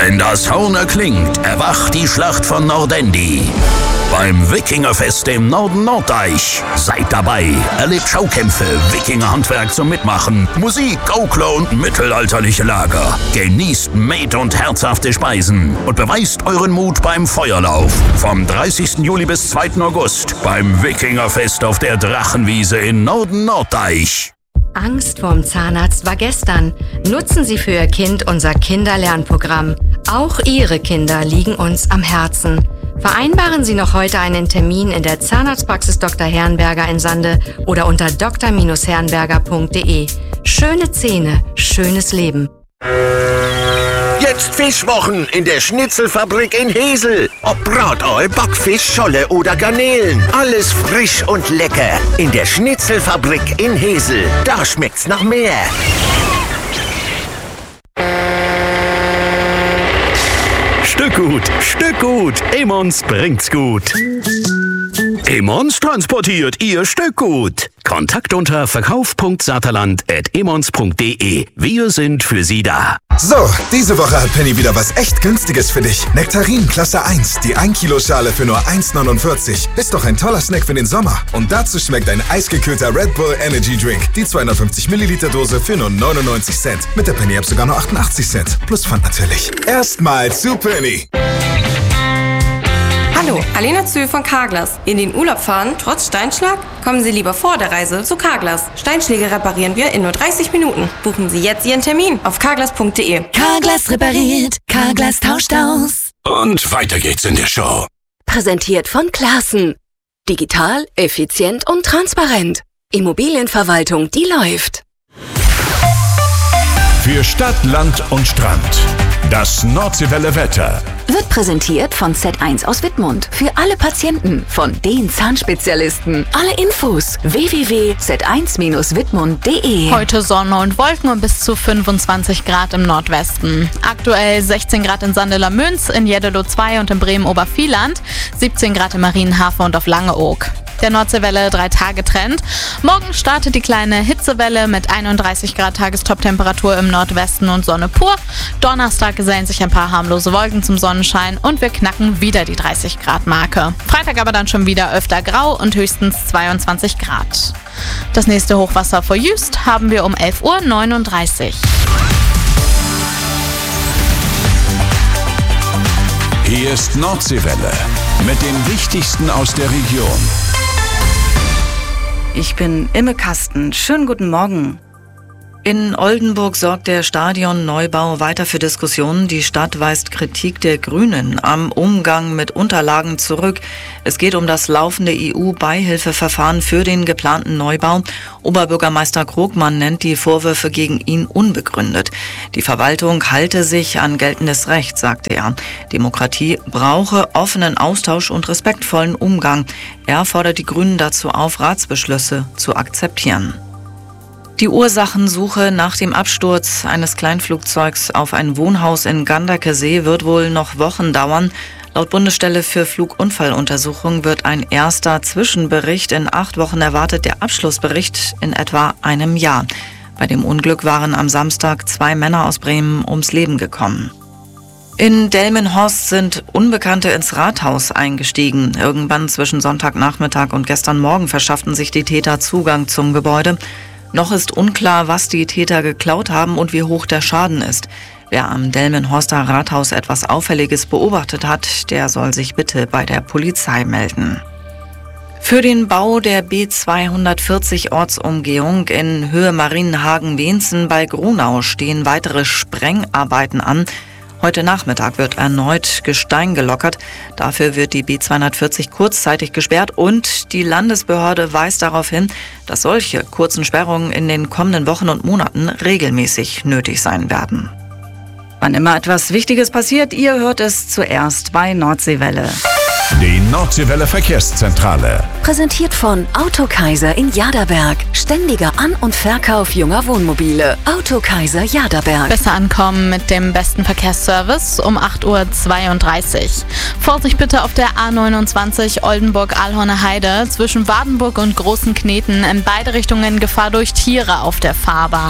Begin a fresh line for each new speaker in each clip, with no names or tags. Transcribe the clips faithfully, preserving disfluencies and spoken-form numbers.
Wenn das Horn erklingt, erwacht die Schlacht von Nordendi. Beim Wikingerfest im Norden-Norddeich. Seid dabei, erlebt Schaukämpfe, Wikingerhandwerk zum Mitmachen, Musik, Gaukler und mittelalterliche Lager. Genießt Met- und herzhafte Speisen und beweist euren Mut beim Feuerlauf. Vom dreißigsten Juli bis zweiten August beim Wikingerfest auf der Drachenwiese in Norden-Norddeich.
Angst vorm Zahnarzt war gestern. Nutzen Sie für Ihr Kind unser Kinderlernprogramm. Auch Ihre Kinder liegen uns am Herzen. Vereinbaren Sie noch heute einen Termin in der Zahnarztpraxis Doktor Herrenberger in Sande oder unter d r herrenberger punkt d e. Schöne Zähne, schönes Leben.
Jetzt Fischwochen in der Schnitzelfabrik in Hesel. Ob Bratoi, Backfisch, Scholle oder Garnelen. Alles frisch und lecker. In der Schnitzelfabrik in Hesel. Da schmeckt's nach mehr.
Stückgut, Stückgut. Emmons bringt's gut. Emmons transportiert Ihr Stückgut. Kontakt unter verkauf punkt saterland at emmons punkt d e. Wir sind für Sie da.
So, diese Woche hat Penny wieder was echt Günstiges für dich. Nektarin Klasse eins, die ein Kilo Schale für nur eins neunundvierzig. Ist doch ein toller Snack für den Sommer. Und dazu schmeckt ein eisgekühlter Red Bull Energy Drink. Die zweihundertfünfzig Milliliter Dose für nur neunundneunzig Cent. Mit der Penny App sogar nur achtundachtzig Cent. Plus Pfand natürlich. Erstmal zu Penny.
Hallo, Alena Zö von Carglass. In den Urlaub fahren, trotz Steinschlag? Kommen Sie lieber vor der Reise zu Carglass. Steinschläge reparieren wir in nur dreißig Minuten. Buchen Sie jetzt Ihren Termin auf carglass punkt d e.
Carglass repariert, Carglass tauscht aus.
Und weiter geht's in der Show.
Präsentiert von Classen. Digital, effizient und transparent. Immobilienverwaltung, die läuft.
Für Stadt, Land und Strand. Das Nordseewelle Wetter.
Wird präsentiert von Z eins aus Wittmund. Für alle Patienten von den Zahnspezialisten. Alle Infos w w w punkt z eins bindestrich wittmund punkt d e.
Heute Sonne und Wolken und bis zu fünfundzwanzig Grad im Nordwesten. Aktuell sechzehn Grad in Sandeler-Münz, in Jeddelo zwei und in Bremen-Obervieland. siebzehn Grad im Marienhafen und auf Langeoog. Der Nordseewelle drei Tage Trend. Morgen startet die kleine Hitzewelle mit einunddreißig Grad Tagestoptemperatur im Nordwesten und Sonne pur. Donnerstag gesellen sich ein paar harmlose Wolken zum Sonnenschein und wir knacken wieder die dreißig Grad Marke. Freitag aber dann schon wieder öfter grau und höchstens zweiundzwanzig Grad. Das nächste Hochwasser vor Jüst haben wir um elf Uhr neununddreißig.
Hier ist Nordseewelle mit dem Wichtigsten aus der Region.
Ich bin Imme Kasten. Schönen guten Morgen. In Oldenburg sorgt der Stadionneubau weiter für Diskussionen. Die Stadt weist Kritik der Grünen am Umgang mit Unterlagen zurück. Es geht um das laufende E U-Beihilfeverfahren für den geplanten Neubau. Oberbürgermeister Krogmann nennt die Vorwürfe gegen ihn unbegründet. Die Verwaltung halte sich an geltendes Recht, sagte er. Demokratie brauche offenen Austausch und respektvollen Umgang. Er fordert die Grünen dazu auf, Ratsbeschlüsse zu akzeptieren. Die Ursachensuche nach dem Absturz eines Kleinflugzeugs auf ein Wohnhaus in Ganderkesee wird wohl noch Wochen dauern. Laut Bundesstelle für Flugunfalluntersuchung wird ein erster Zwischenbericht in acht Wochen erwartet, der Abschlussbericht in etwa einem Jahr. Bei dem Unglück waren am Samstag zwei Männer aus Bremen ums Leben gekommen. In Delmenhorst sind Unbekannte ins Rathaus eingestiegen. Irgendwann zwischen Sonntagnachmittag und gestern Morgen verschafften sich die Täter Zugang zum Gebäude. Noch ist unklar, was die Täter geklaut haben und wie hoch der Schaden ist. Wer am Delmenhorster Rathaus etwas Auffälliges beobachtet hat, der soll sich bitte bei der Polizei melden. Für den Bau der B zweihundertvierzig Ortsumgehung in Höhe Marienhagen-Wenzen bei Grunau stehen weitere Sprengarbeiten an. Heute Nachmittag wird erneut Gestein gelockert. Dafür wird die B zweihundertvierzig kurzzeitig gesperrt und die Landesbehörde weist darauf hin, dass solche kurzen Sperrungen in den kommenden Wochen und Monaten regelmäßig nötig sein werden. Wann immer etwas Wichtiges passiert, ihr hört es zuerst bei Nordseewelle.
Die Nordseewelle Verkehrszentrale.
Präsentiert von Autokaiser in Jaderberg. Ständiger An- und Verkauf junger Wohnmobile. Autokaiser Jaderberg.
Besser ankommen mit dem besten Verkehrsservice um acht Uhr zweiunddreißig. Vorsicht bitte auf der A neunundzwanzig Oldenburg-Alhorner Heide zwischen Wadenburg und Großen Kneten. In beide Richtungen Gefahr durch Tiere auf der Fahrbahn.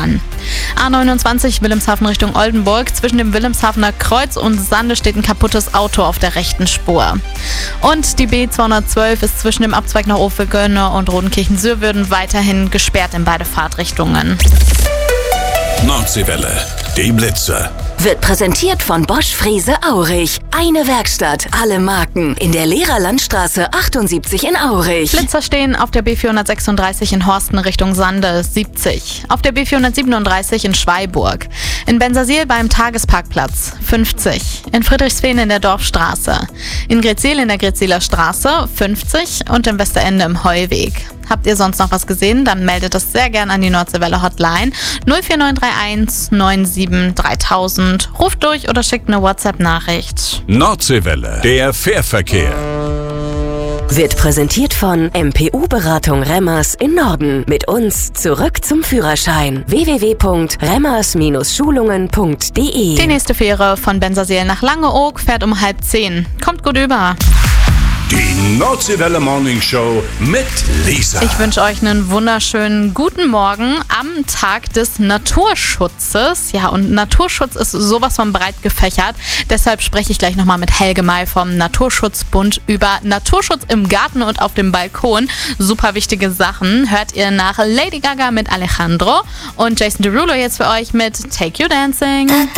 A neunundzwanzig Wilhelmshaven Richtung Oldenburg. Zwischen dem Wilhelmshavener Kreuz und Sande steht ein kaputtes Auto auf der rechten Spur. Und die B zweihundertzwölf ist zwischen dem Abzweig nach Ofegönne und Rodenkirchen-Sürwürden weiterhin gesperrt in beide Fahrtrichtungen.
Nordseewelle, die Blitzer.
Wird präsentiert von Bosch Frese Aurich. Eine Werkstatt, alle Marken. In der Lehrerlandstraße achtundsiebzig in Aurich.
Blitzer stehen auf der B vierhundertsechsunddreißig in Horsten Richtung Sande siebzig. Auf der B vierhundertsiebenunddreißig in Schweiburg. In Bensersiel beim Tagesparkplatz fünfzig. In Friedrichsfehn in der Dorfstraße. In Gretzil in der Greziler Straße fünfzig und im Westerende im Heuweg. Habt ihr sonst noch was gesehen? Dann meldet das sehr gern an die Nordseewelle Hotline null vier neun drei eins neun sieben dreitausend. Ruft durch oder schickt eine WhatsApp-Nachricht.
Nordseewelle, der Fährverkehr.
Wird präsentiert von M P U-Beratung Remmers in Norden. Mit uns zurück zum Führerschein. w w w punkt remmers Schulungen punkt d e.
Die nächste Fähre von Bensersiel nach Langeoog fährt um halb zehn. Kommt gut über.
Die Nordseewelle Morning Show mit Lisa.
Ich wünsche euch einen wunderschönen guten Morgen am Tag des Naturschutzes. Ja, und Naturschutz ist sowas von breit gefächert. Deshalb spreche ich gleich nochmal mit Helge May vom Naturschutzbund über Naturschutz im Garten und auf dem Balkon. Super wichtige Sachen. Hört ihr nach Lady Gaga mit Alejandro und Jason Derulo jetzt für euch mit Take You Dancing.